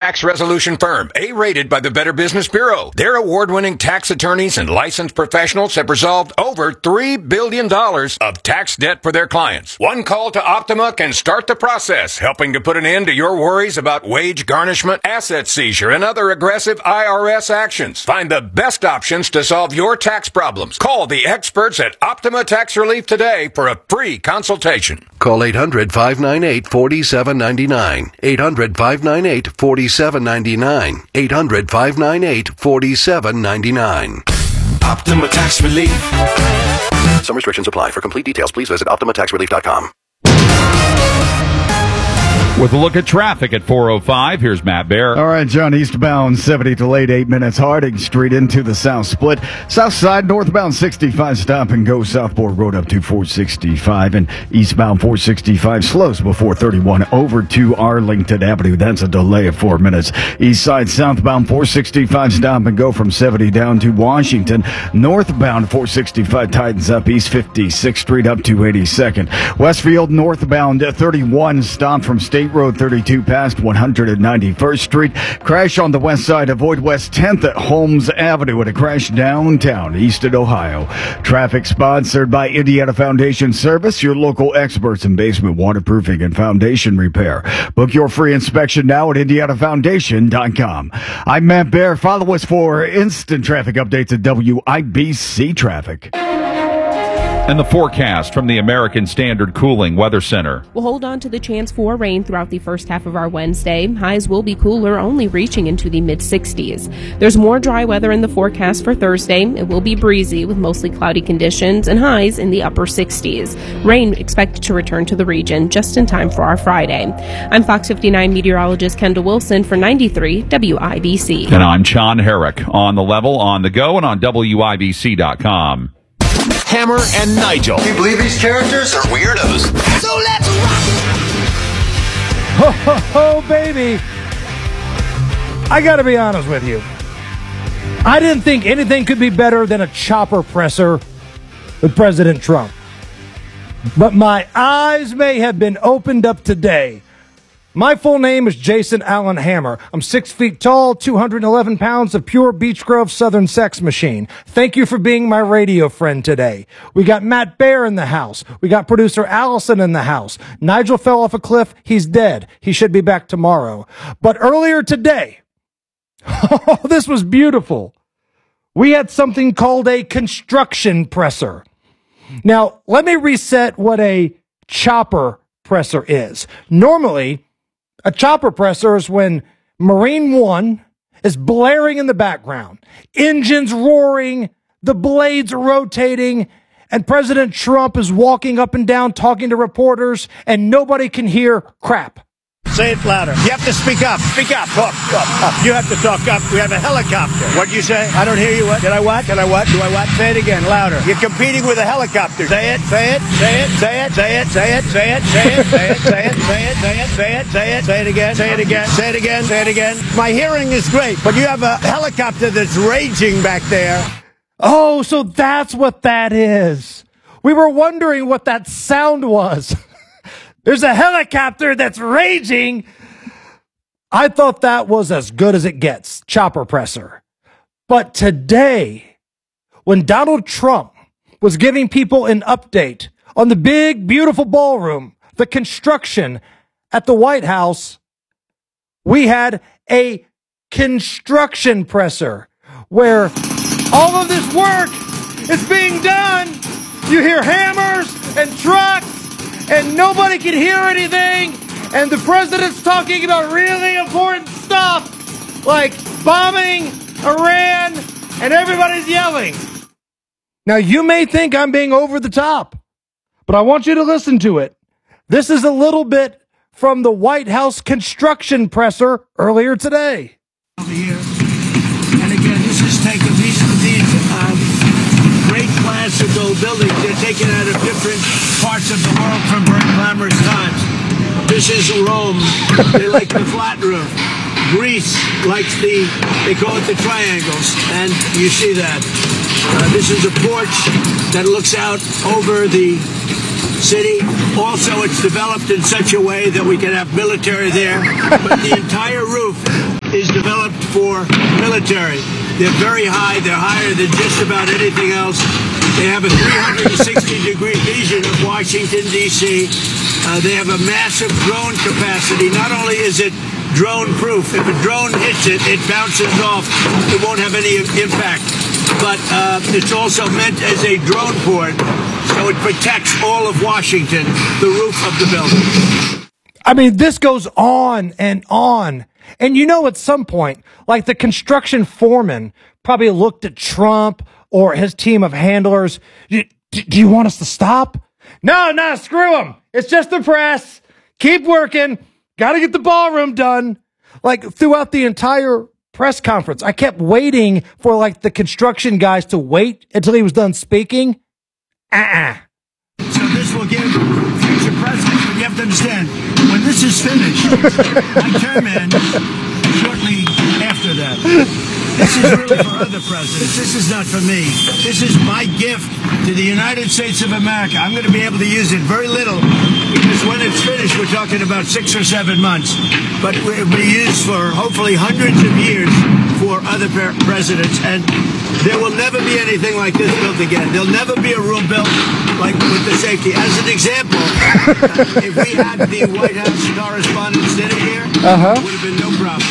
tax resolution firm, A-rated by the Better Business Bureau. Their award-winning tax attorneys and licensed professionals have resolved over $3 billion of tax debt for their clients. One call to Optima can start the process, helping to put an end to your worries about wage garnishment, asset seizure, and other aggressive IRS actions. Find the best options to solve your tax problems. Call the experts at Optima Tax Relief today for a free consultation. Call 800-598-4799. 800-598-4799. 800-598-4799. Optima Tax Relief. Some restrictions apply. For complete details, please visit OptimaTaxRelief.com. With a look at traffic at 4:05, here's Matt Bear. All right, John, eastbound 70 to late 8 minutes. Harding Street into the South Split. South side, northbound 65, stop and go. Southport Road up to 465. And eastbound 465 slows before 31 over to Arlington Avenue. That's a delay of 4 minutes. East side, southbound 465, stop and go from 70 down to Washington. Northbound 465 tightens up East 56th Street up to 82nd. Westfield, northbound 31, stop from State Road 32 past 191st Street. Crash on the west side. Avoid West 10th at Holmes Avenue. And a crash downtown Easton, Ohio. Traffic sponsored by Indiana Foundation Service, your local experts in basement waterproofing and foundation repair. Book your free inspection now at IndianaFoundation.com. I'm Matt Bear. Follow us for instant traffic updates at WIBC Traffic. And the forecast from the American Standard Cooling Weather Center. We'll hold on to the chance for rain throughout the first half of our Wednesday. Highs will be cooler, only reaching into the mid-60s. There's more dry weather in the forecast for Thursday. It will be breezy with mostly cloudy conditions and highs in the upper 60s. Rain expected to return to the region just in time for our Friday. I'm Fox 59 meteorologist Kendall Wilson for 93 WIBC. And I'm John Herrick. On the level, on the go, and on WIBC.com. Hammer and Nigel. Do you believe these characters are weirdos? So let's rock it! Ho, ho, ho, baby. I got to be honest with you. I didn't think anything could be better than a chopper presser with President Trump. But my eyes may have been opened up today. My full name is Jason Allen Hammer. I'm 6 feet tall, 211 pounds of pure Beech Grove Southern sex machine. Thank you for being my radio friend today. We got Matt Bear in the house. We got producer Allison in the house. Nigel fell off a cliff. He's dead. He should be back tomorrow. But earlier today, oh, this was beautiful. We had something called a construction presser. Now, let me reset what a chopper presser is. Normally, a chopper presser is when Marine One is blaring in the background, engines roaring, the blades rotating, and President Trump is walking up and down talking to reporters, and nobody can hear crap. Say it louder. You have to speak up. Speak up. Up. You have to talk up. We have a helicopter. What'd you say? I don't hear you. What? Did I what? Can I what? Do I what? Say it again, louder. You're competing with a helicopter. Say it. Say it. Say it. Say it. Say it. Say it. Say it. Say it. Say it. Say it. Say it. Say it. Say it. Say it. Say it again. Say it again. Say it again. Say it again. My hearing is great, but you have a helicopter that's raging back there. Oh, so that's what that is. We were wondering what that sound was. There's a helicopter that's raging. I thought that was as good as it gets, chopper presser. But today, when Donald Trump was giving people an update on the big, beautiful ballroom, the construction at the White House, we had a construction presser where all of this work is being done. You hear hammers and trucks, and nobody can hear anything, and the president's talking about really important stuff, like bombing Iran, and everybody's yelling. Now, you may think I'm being over the top, but I want you to listen to it. This is a little bit from the White House construction presser earlier today. Over here, and again, this is taken, these great classical buildings, they're taken out of different parts of the world from very glamorous times. This is Rome. They like the flat roof. Greece likes they call it the triangles, and you see that. This is a porch that looks out over the city. Also, it's developed in such a way that we can have military there, but the entire roof for military. They're very high. They're higher than just about anything else. They have a 360-degree vision of Washington, D.C. They have a massive drone capacity. Not only is it drone-proof, if a drone hits it, it bounces off. It won't have any impact. But it's also meant as a drone port, so it protects all of Washington, the roof of the building. I mean, this goes on and on. And you know, at some point, like the construction foreman probably looked at Trump or his team of handlers. Do you want us to stop? No, screw them. It's just the press. Keep working. Got to get the ballroom done. Like throughout the entire press conference, I kept waiting for like the construction guys to wait until he was done speaking. So this will give future presidents, but you have to understand, when this is finished, I term in shortly after that. This is really for other presidents. This is not for me. This is my gift to the United States of America. I'm going to be able to use it very little because when it's finished, we're talking about 6 or 7 months. But it will be used for hopefully hundreds of years for other presidents. And there will never be anything like this built again. There'll never be a room built like with the safety. As an example, if we had the White House Correspondents' Dinner here, it would have been no problem.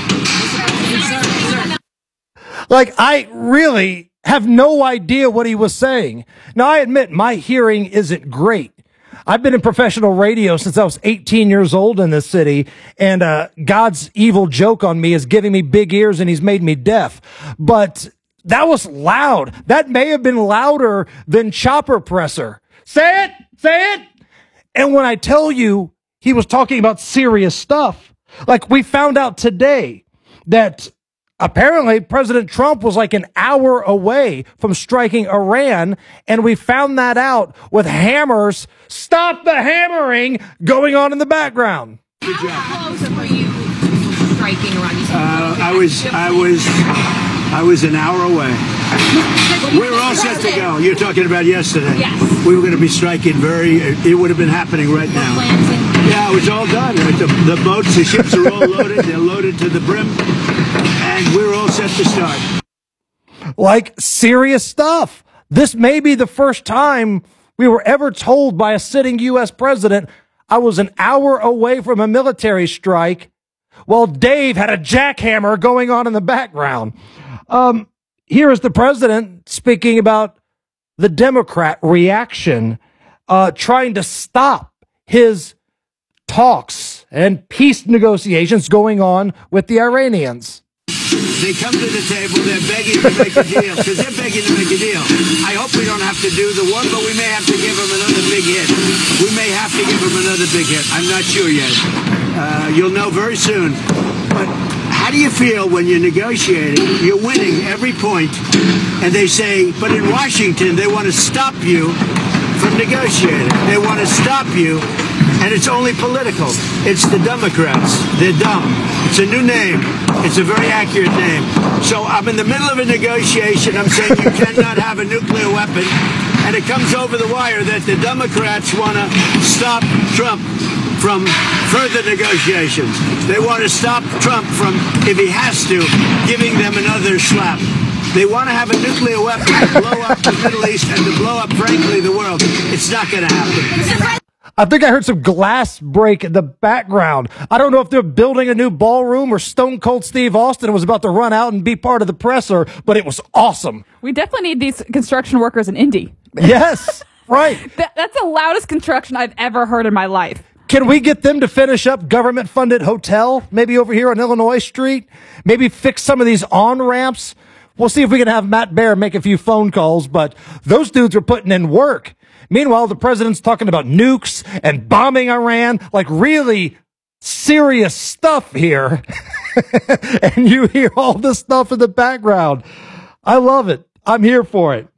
Like, I really have no idea what he was saying. Now, I admit my hearing isn't great. I've been in professional radio since I was 18 years old in this city, and God's evil joke on me is giving me big ears and he's made me deaf. But that was loud. That may have been louder than chopper presser. Say it. And when I tell you he was talking about serious stuff, like we found out today that apparently President Trump was like an hour away from striking Iran, and we found that out with hammers, stop the hammering, going on in the background. How close were you striking Iran? I was an hour away. We were all set to go. You're talking about yesterday. Yes. We were going to be striking it would have been happening right now. Yeah, it was all done. The boats, the ships are all loaded. They're loaded to the brim. And we're all set to start. Like serious stuff. This may be the first time we were ever told by a sitting U.S. president I was an hour away from a military strike while Dave had a jackhammer going on in the background. Here is the president speaking about the Democrat reaction, trying to stop his talks and peace negotiations going on with the Iranians. They come to the table, they're begging to make a deal, because they're begging to make a deal. I hope we don't have to do the one, but we may have to give them another big hit. We may have to give them another big hit. I'm not sure yet. You'll know very soon. But how do you feel when you're negotiating? You're winning every point, and they say, but in Washington, they want to stop you from negotiating. They want to stop you, and it's only political. It's the Democrats. They're dumb. It's a new name. It's a very accurate name. So I'm in the middle of a negotiation. I'm saying you cannot have a nuclear weapon, and it comes over the wire that the Democrats want to stop Trump from further negotiations. They want to stop Trump from, if he has to, giving them another slap. They want to have a nuclear weapon to blow up the Middle East and to blow up, frankly, the world. It's not going to happen. I think I heard some glass break in the background. I don't know if they're building a new ballroom or Stone Cold Steve Austin was about to run out and be part of the presser, but it was awesome. We definitely need these construction workers in Indy. Yes, right. That's the loudest construction I've ever heard in my life. Can we get them to finish up government-funded hotel, maybe over here on Illinois Street? Maybe fix some of these on-ramps? We'll see if we can have Matt Baer make a few phone calls, but those dudes are putting in work. Meanwhile, the president's talking about nukes and bombing Iran, like really serious stuff here. And you hear all this stuff in the background. I love it. I'm here for it.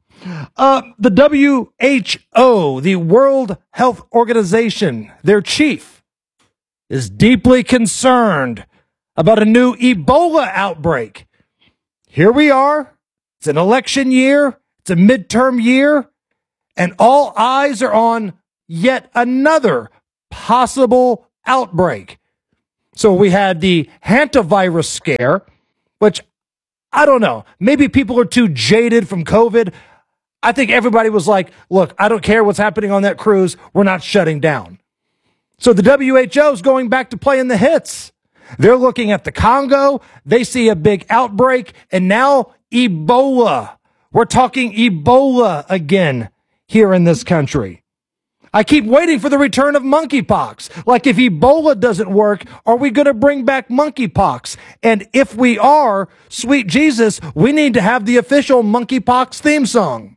The WHO, the World Health Organization, their chief is deeply concerned about a new Ebola outbreak. Here we are. It's an election year. It's a midterm year. And all eyes are on yet another possible outbreak. So we had the hantavirus scare which I don't know. Maybe people are too jaded from COVID. I think everybody was like, look, I don't care what's happening on that cruise. We're not shutting down. So the WHO is going back to playing the hits. They're looking at the Congo. They see a big outbreak. And now Ebola. We're talking Ebola again here in this country. I keep waiting for the return of monkeypox. Like, if Ebola doesn't work, are we going to bring back monkeypox? And if we are, sweet Jesus, we need to have the official monkeypox theme song.